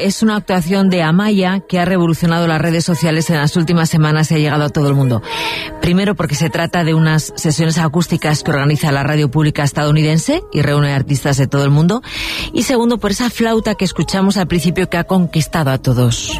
es una actuación de Amaya que ha revolucionado las redes sociales en las últimas semanas y ha llegado a todo el mundo. Primero porque se trata de unas sesiones acústicas que organiza la radio pública estadounidense y reúne artistas de todo el mundo. Y segundo por esa flauta que escuchamos al principio que ha conquistado a todos.